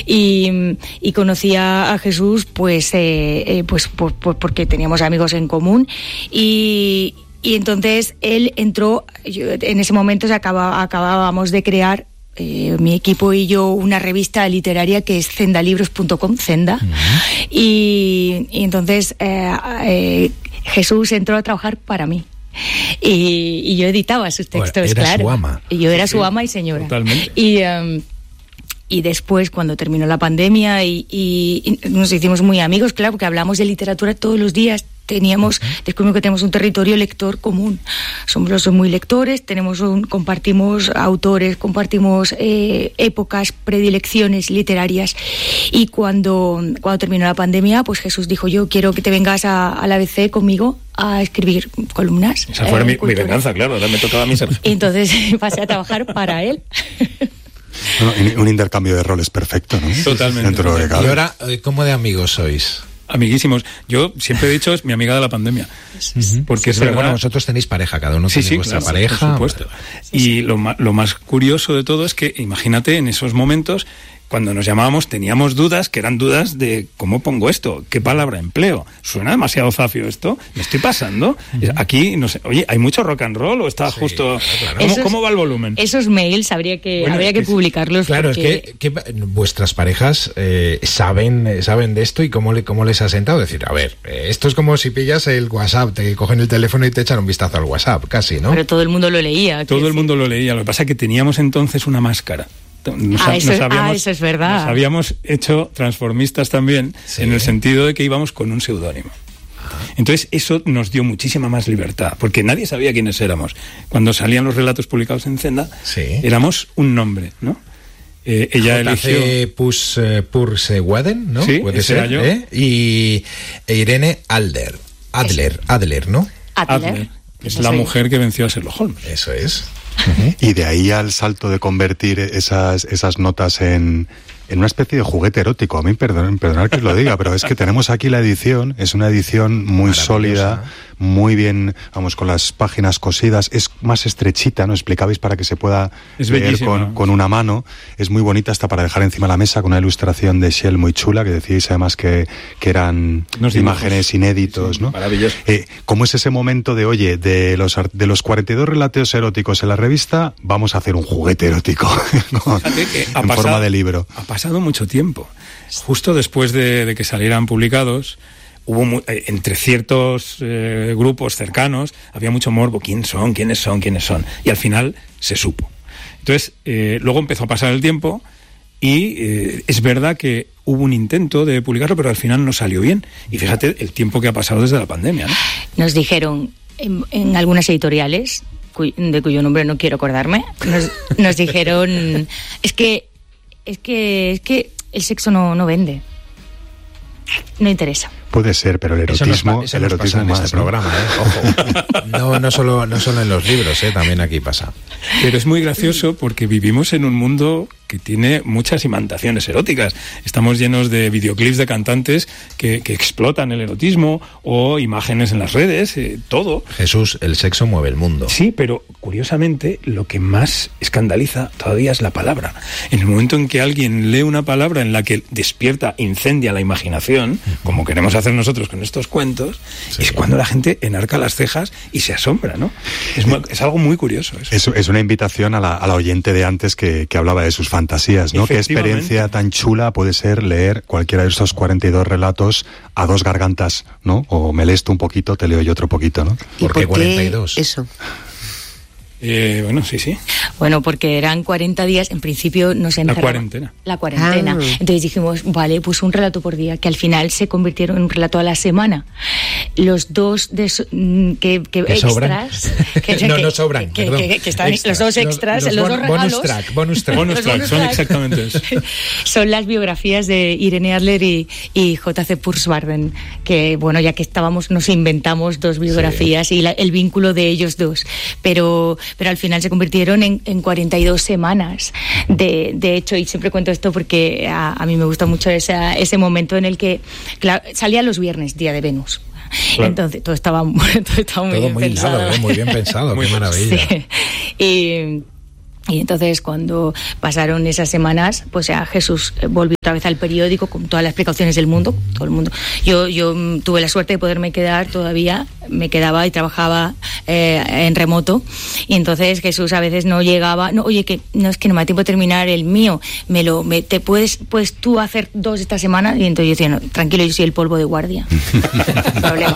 Y conocí a Jesús pues porque teníamos amigos en común y entonces él entró. En ese momento acabábamos de crear mi equipo y yo una revista literaria que es zendalibros.com, Zenda. Y entonces Jesús entró a trabajar para mí. Y yo editaba sus textos, era claro. Su ama. Y yo era su ama y señora. Totalmente. Y después, cuando terminó la pandemia y nos hicimos muy amigos, claro, porque hablamos de literatura todos los días. Descubrimos que tenemos un territorio lector común. Somos los muy lectores, compartimos autores, compartimos épocas, predilecciones literarias. Y cuando terminó la pandemia, pues Jesús dijo: yo quiero que te vengas a la ABC conmigo a escribir columnas. Esa fue mi venganza, claro, ahora me tocaba a mí ser. Y entonces pasé a trabajar para él. Bueno, un intercambio de roles perfecto, ¿no? Totalmente. Dentro de cada... Y ahora, ¿cómo de amigos sois? Amiguísimos. Yo siempre he dicho, es mi amiga de la pandemia. Porque es pero verdad. Bueno, vosotros tenéis pareja, cada uno tiene vuestra claro, pareja. Por supuesto. Y lo más curioso de todo es que, imagínate, en esos momentos, cuando nos llamábamos, teníamos dudas, que eran dudas de cómo pongo esto, qué palabra empleo. ¿Suena demasiado zafio esto? ¿Me estoy pasando? Aquí, no sé, oye, ¿hay mucho rock and roll o está justo...? Claro. ¿Cómo va el volumen? Esos mails habría que publicarlos. Claro, porque... es que vuestras parejas saben de esto y cómo les ha sentado. Decir, a ver, esto es como si pillas el WhatsApp, te cogen el teléfono y te echan un vistazo al WhatsApp, casi, ¿no? Pero todo el mundo lo leía. Todo el mundo lo leía. Lo que pasa es que teníamos entonces una máscara. Eso es verdad. Nos habíamos hecho transformistas también, en el sentido de que íbamos con un seudónimo. Entonces eso nos dio muchísima más libertad, porque nadie sabía quiénes éramos. Cuando salían los relatos publicados en Zenda, éramos un nombre, ¿no? Ella eligió Purseweden, ¿no? Sí, puede ser, yo. Y Irene Adler, ¿no? Adler. Es la mujer que venció a Sherlock Holmes. Eso es. Y de ahí al salto de convertir esas notas en una especie de juguete erótico. A mí, perdonad que os lo diga, pero es que tenemos aquí la edición, es una edición muy sólida, muy bien, vamos, con las páginas cosidas, es más estrechita, ¿no? Explicabais para que se pueda leer con una mano, es muy bonita hasta para dejar encima de la mesa, con una ilustración de Shell muy chula, que decíais además que eran imágenes inéditos, ¿no? Maravilloso. ¿Cómo es ese momento de, oye, de los 42 relatos eróticos en la revista, vamos a hacer un juguete erótico en forma de libro? Ha pasado mucho tiempo. Justo después de que salieran publicados, hubo entre ciertos grupos cercanos, había mucho morbo. ¿Quiénes son? Y al final se supo. Entonces, luego empezó a pasar el tiempo y es verdad que hubo un intento de publicarlo, pero al final no salió bien. Y fíjate el tiempo que ha pasado desde la pandemia, ¿no? Nos dijeron en algunas editoriales, de cuyo nombre no quiero acordarme, nos dijeron, es que el sexo no vende, no interesa. Puede ser, pero el erotismo, eso nos pasa en más, este ¿no? programa, ojo. No solo en los libros, también aquí pasa. Pero es muy gracioso porque vivimos en un mundo que tiene muchas imantaciones eróticas. Estamos llenos de videoclips de cantantes que explotan el erotismo, o imágenes en las redes, todo. Jesús, el sexo mueve el mundo. Sí, pero curiosamente lo que más escandaliza todavía es la palabra. En el momento en que alguien lee una palabra en la que despierta, incendia la imaginación, como queremos hacer nosotros con estos cuentos, es cuando la gente enarca las cejas y se asombra, ¿no? Es algo muy curioso eso. Es una invitación a la oyente de antes que hablaba de sus fantasías, ¿no? Qué experiencia tan chula puede ser leer cualquiera de estos 42 relatos a dos gargantas, ¿no? O me lees tú un poquito, te leo yo otro poquito, ¿no? ¿Por qué 42? Eso. Bueno, sí. Bueno, porque eran 40 días, en principio nos encerraban. La cuarentena. Entonces dijimos, vale, pues un relato por día, que al final se convirtieron en un relato a la semana. Los dos extras... No sobran, perdón. Que están extras. Los dos extras, los dos regalos. Bonus track, son exactamente eso. Son las biografías de Irene Adler y J.C. Purswarden, que, bueno, ya que estábamos, nos inventamos dos biografías y el vínculo de ellos dos. Pero al final se convirtieron en 42 semanas. De hecho, y siempre cuento esto porque a mí me gusta mucho ese momento en el que, claro, salía los viernes, día de Venus. Claro. Entonces todo estaba muy bien pensado. Hilado, muy bien pensado, qué maravilla. Sí. Y entonces cuando pasaron esas semanas, pues ya Jesús volvió otra vez al periódico con todas las precauciones del mundo, todo el mundo. Yo tuve la suerte de poderme quedar todavía, me quedaba y trabajaba en remoto, y entonces Jesús a veces no llegaba, no, oye, que no es que no me da tiempo de terminar el mío, te puedes tú hacer 2 esta semana, y entonces yo decía, no, tranquilo, yo soy el polvo de guardia. No problema.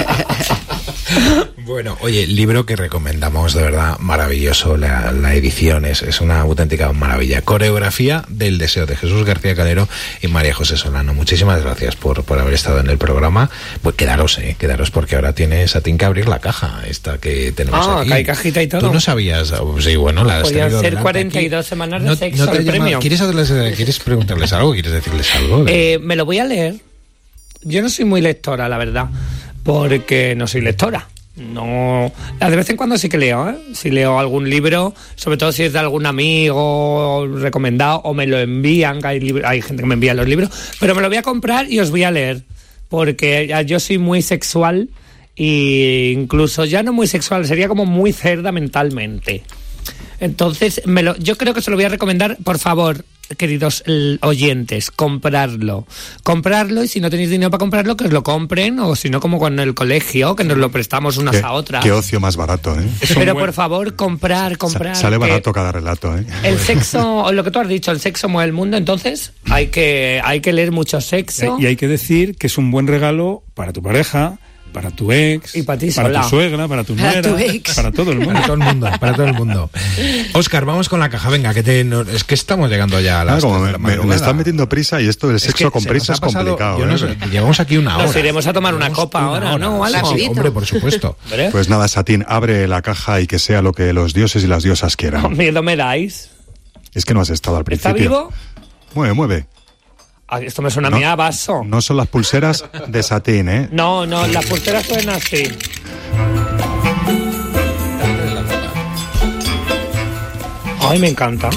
Bueno, oye, libro que recomendamos, de verdad, maravilloso, la edición es una auténtica maravilla. Coreografía del deseo, de Jesús García Calero y María José Solano. Muchísimas gracias por haber estado en el programa. Pues quedaros, porque ahora tienes a ti que abrir la caja esta que tenemos aquí. Que hay cajita y todo. Tú no sabías, sí, bueno, la has podían tenido ser delante 42 aquí. semanas de sexo, el premio. ¿Quieres preguntarles algo? ¿Quieres decirles algo? Me lo voy a leer. Yo no soy muy lectora, la verdad, porque no soy lectora. No, de vez en cuando sí que leo, si leo algún libro, sobre todo si es de algún amigo recomendado o me lo envían, que hay gente que me envía los libros, pero me lo voy a comprar y os voy a leer, porque yo soy muy sexual, e incluso ya no muy sexual, sería como muy cerda mentalmente. Entonces yo creo que se lo voy a recomendar, por favor, queridos oyentes, comprarlo, y si no tenéis dinero para comprarlo, que os lo compren, o si no, como con el colegio, que nos lo prestamos unas a otras. Qué ocio más barato, ¿eh? Pero por favor, comprar. Sale barato cada relato, ¿eh? El sexo, lo que tú has dicho, el sexo mueve el mundo, entonces hay que leer mucho sexo. Y hay que decir que es un buen regalo para tu pareja, para tu ex, y para ti para sola, tu suegra, para tu nuera, para todo el mundo. Para todo el mundo. Óscar, vamos con la caja, venga, es que estamos llegando ya a las me están metiendo prisa, y esto del sexo con prisa es complicado. Llevamos aquí una hora. Nos iremos a tomar una copa ahora, ¿no? Sí, hombre, por supuesto. Pues nada, Satín, abre la caja y que sea lo que los dioses y las diosas quieran. Miedo me dais. Es que no has estado al principio. ¿Está vivo? Mueve. Esto me suena a mí a vaso. No son las pulseras de Satín, ¿eh? No, las pulseras suenan así. Ay, me encanta.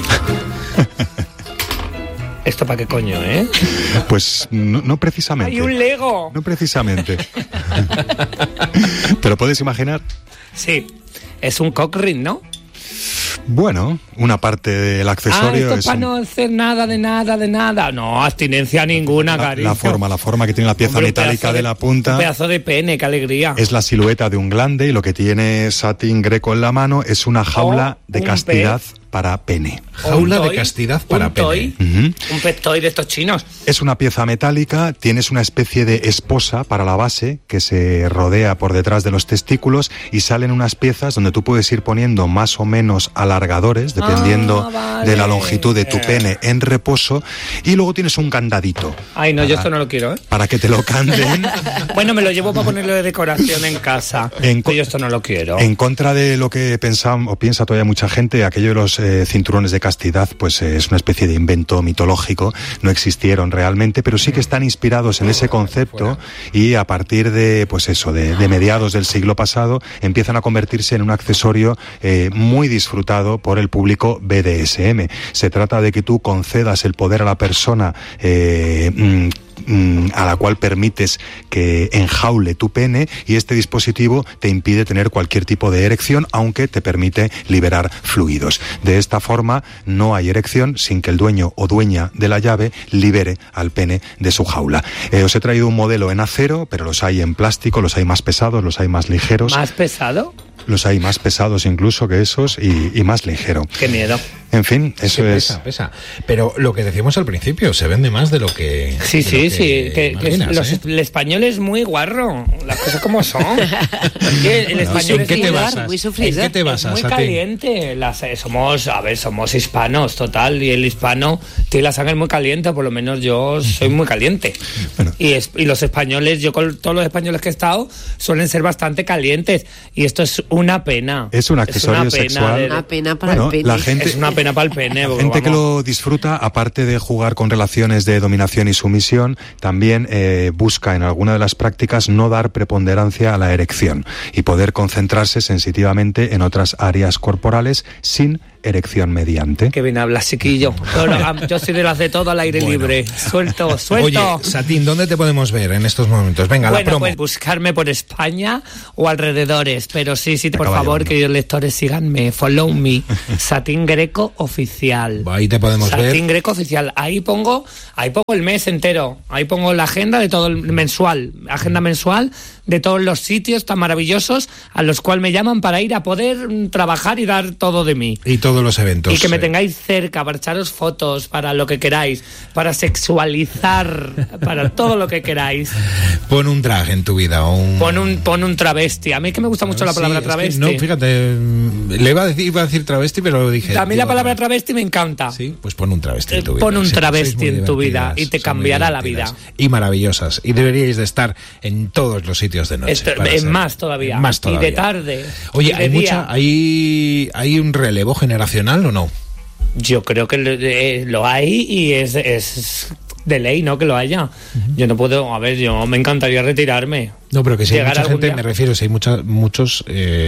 ¿Esto para qué coño, eh? Pues no precisamente. ¡Hay un Lego! No precisamente. ¿Te lo puedes imaginar? Sí, es un cock ring, ¿no? Bueno, una parte del accesorio esto es para no hacer nada de nada. No, abstinencia ninguna, cariño. La forma que tiene la pieza metálica de la punta. Un pedazo de pene, qué alegría. Es la silueta de un glande, y lo que tiene Satín Greco en la mano es una jaula de castidad para pene. Jaula de castidad para pene. Un pet toy de estos chinos. Es una pieza metálica, tienes una especie de esposa para la base que se rodea por detrás de los testículos, y salen unas piezas donde tú puedes ir poniendo más o menos alargadores dependiendo de la longitud de tu pene en reposo, y luego tienes un candadito. Ay, no, yo esto no lo quiero, ¿eh? Para que te lo canden. Bueno, me lo llevo para ponerlo de decoración en casa. Yo esto no lo quiero. En contra de lo que piensa todavía mucha gente, aquello de los cinturones de castidad, pues es una especie de invento mitológico, no existieron realmente, pero sí que están inspirados en ese concepto, y a partir de, pues eso, de mediados del siglo pasado, empiezan a convertirse en un accesorio muy disfrutado por el público BDSM. Se trata de que tú concedas el poder a la persona a la cual permites que enjaule tu pene, y este dispositivo te impide tener cualquier tipo de erección, aunque te permite liberar fluidos. De esta forma no hay erección sin que el dueño o dueña de la llave libere al pene de su jaula. Os he traído un modelo en acero, pero los hay en plástico, los hay más pesados, los hay más ligeros. ¿Más pesado? Los hay más pesados incluso que esos, y más ligero. ¡Qué miedo! En fin, eso es... Pesa. Pero lo que decíamos al principio, se vende más de lo que... Sí. El español es muy guarro. Las cosas como son. El español ¿En qué te basas? Muy sufrido. ¿En qué te basas? Es muy caliente. Somos hispanos, total. Y el hispano tiene la sangre muy caliente. Por lo menos yo soy muy caliente. Bueno. Y los españoles, yo con todos los españoles que he estado, suelen ser bastante calientes. Y esto es una pena. Es un accesorio sexual. Una pena para el pene. La gente... Es una pena para el pene. La gente que lo disfruta, aparte de jugar con relaciones de dominación y sumisión, también busca en alguna de las prácticas no dar preponderancia a la erección y poder concentrarse sensitivamente en otras áreas corporales sin erección mediante. Que bien hablas, chiquillo. Yo soy de las de todo al aire libre. Suelto. Oye, Satín, ¿dónde te podemos ver en estos momentos? Venga, la promo. Pues buscarme por España o alrededores, pero sí, por favor, queridos lectores, síganme, follow me, Satín Greco Oficial. Ahí te podemos ver. Satín Greco Oficial. Ahí pongo el mes entero. Ahí pongo la agenda de todo el agenda mensual de todos los sitios tan maravillosos a los cuales me llaman para ir a poder trabajar y dar todo de mí. Y todos los eventos. Y que me tengáis cerca para echaros fotos, para lo que queráis, para sexualizar, para todo lo que queráis. Pon un drag en tu vida. Pon un travesti. A mí que me gusta mucho la palabra travesti. No, fíjate, iba a decir travesti, pero lo dije. A mí la palabra travesti me encanta. Sí, pues pon un travesti en tu vida. Pon un travesti en tu vida y te cambiará la vida. Y maravillosas. Y deberíais de estar en todos los sitios de noche. Más todavía. Y de tarde. Oye, ¿hay un relevo generacional o no? Yo creo que lo hay y es de ley, ¿no? Que lo haya. Yo no puedo, yo me encantaría retirarme. No, pero que si hay mucha gente, día. me refiero, si hay muchos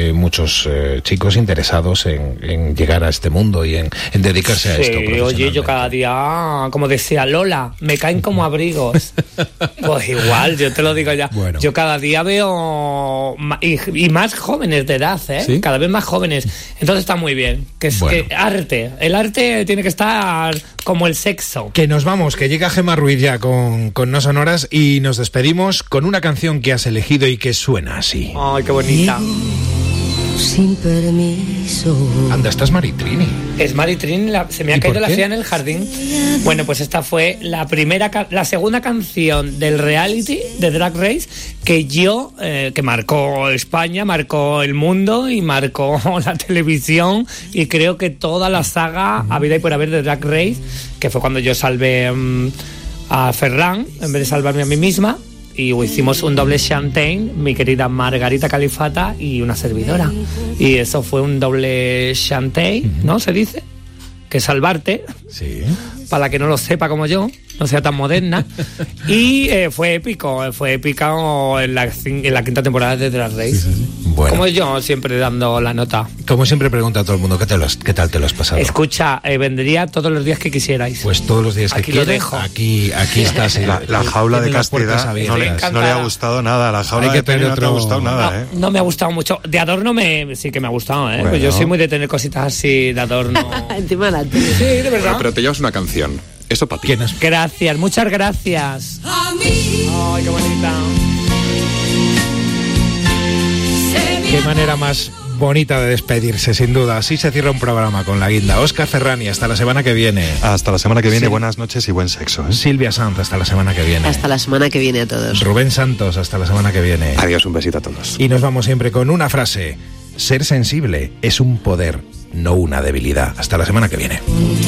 chicos interesados en llegar a este mundo y en dedicarse a esto. Oye, yo cada día, como decía Lola, me caen como abrigos. Pues igual, yo te lo digo ya. Bueno. Yo cada día veo y más jóvenes de edad, ¿Sí? Cada vez más jóvenes. Entonces está muy bien. Que el arte tiene que estar como el sexo. Que nos vamos, que llega Gemma Ruiz ya con No Sonoras y nos despedimos con una canción que has elegido y que suena así. Ay, qué bonita. Sin permiso. Anda, esta es Maritrini. Es Maritrini, se me ha caído la silla en el jardín. Bueno, pues esta fue la segunda canción del reality de Drag Race que marcó España, marcó el mundo y marcó la televisión y creo que toda la saga habida y por haber de Drag Race, que fue cuando yo salvé a Ferran en vez de salvarme a mí misma. Y hicimos un doble champagne, mi querida Margarita Califata y una servidora. Y eso fue un doble champagne, ¿no? Se dice. Que salvarte. Sí. Para la que no lo sepa como yo, no sea tan moderna. Y fue épico en la quinta temporada de Drag Race. Sí. Bueno. Como yo, siempre dando la nota. Como siempre pregunta a todo el mundo, ¿qué tal te lo has pasado? Escucha, vendría todos los días que quisierais. Pues todos los días que aquí quieras. Lo dejo. Aquí está. Sí. La jaula de castidad no le ha gustado nada. La jaula de castidad no te ha gustado nada, No me ha gustado mucho. De adorno sí que me ha gustado, Bueno. Pues yo soy muy de tener cositas así de adorno. Encima la tele. Sí, de verdad. Bueno, pero te llevas una canción. Eso para ti. Gracias, muchas gracias. Ay, qué bonita. Qué manera más bonita de despedirse, sin duda. Así se cierra un programa con la guinda. Óscar Ferrani, hasta la semana que viene. Hasta la semana que viene, Sí. Buenas noches y buen sexo. Silvia Sanz, hasta la semana que viene. Hasta la semana que viene a todos. Rubén Santos, hasta la semana que viene. Adiós, un besito a todos. Y nos vamos siempre con una frase. Ser sensible es un poder, no una debilidad. Hasta la semana que viene.